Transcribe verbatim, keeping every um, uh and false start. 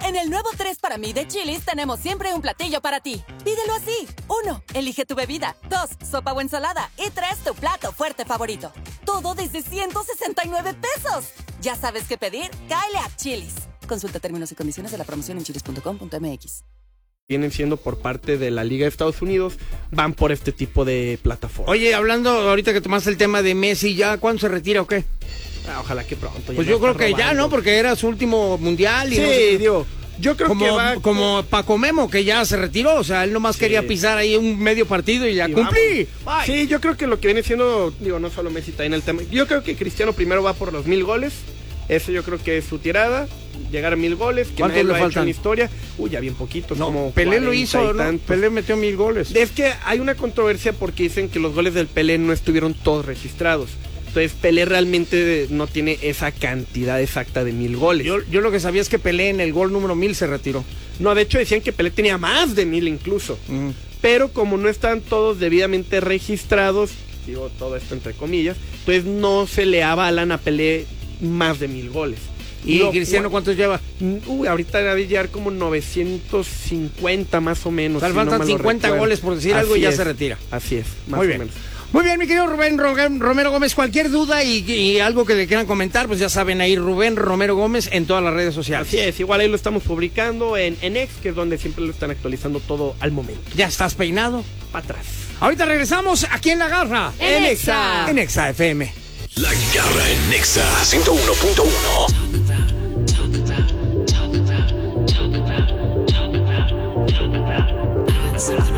En el nuevo tres para mí de Chili's tenemos siempre un platillo para ti. Pídelo así. Uno, elige tu bebida. Dos, sopa o ensalada. Y tres, tu plato fuerte favorito. Todo desde ciento sesenta y nueve pesos. ¿Ya sabes qué pedir? Cáele a Chili's. Consulta términos y condiciones de la promoción en chilis punto com punto m x. Vienen siendo por parte de la Liga de Estados Unidos, van por este tipo de plataformas. Oye, hablando ahorita que tomaste el tema de Messi, ¿ya cuándo se retira o qué? Ah, ojalá que pronto. Pues yo creo que robando. ya, ¿no? Porque era su último mundial. Y sí, no sé, digo, yo creo como, que va... Como Paco Memo, que ya se retiró, o sea, él nomás sí. quería pisar ahí un medio partido y ya y cumplí. Sí, yo creo que lo que viene siendo, digo, no solo Messi, también el tema. Yo creo que Cristiano primero va por los mil goles. Eso yo creo que es su tirada, llegar a mil goles, que nadie lo ha hecho en historia. Uy, ya bien poquitos, no, como Pelé lo hizo, ¿no? Pelé metió mil goles. Es que hay una controversia porque dicen que los goles del Pelé no estuvieron todos registrados. Entonces Pelé realmente no tiene esa cantidad exacta de mil goles. Yo, yo lo que sabía es que Pelé en el gol número mil se retiró. No, de hecho decían que Pelé tenía más de mil incluso. Mm. Pero como no están todos debidamente registrados, digo todo esto entre comillas, entonces no se le avalan a Pelé más de mil goles. ¿Y no, Cristiano cuántos lleva? Uy, ahorita debe llegar como novecientos cincuenta más o menos. O sea, si faltan no cincuenta goles por decir Así algo y ya es. se retira. Así es, más Muy o bien. menos. Muy bien, mi querido Rubén Romero Gómez, cualquier duda y, y algo que le quieran comentar, pues ya saben ahí, Rubén Romero Gómez en todas las redes sociales. Así es, igual ahí lo estamos publicando en, en X, que es donde siempre lo están actualizando todo al momento. ¿Ya estás peinado? Para atrás. Ahorita regresamos aquí en La Garra. En Exa. En Exa F M. La Garra en Nexa ciento uno punto uno.